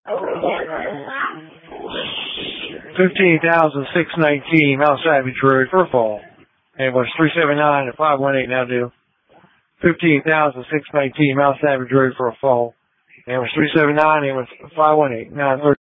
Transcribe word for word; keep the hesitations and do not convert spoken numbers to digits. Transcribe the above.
fifteen thousand six nineteen Mount Savage Road for a fall. And was three seven nine and five one eight now due. fifteen thousand six nineteen Mount Savage Road for a fall. And was three seven nine and was five one eight. Now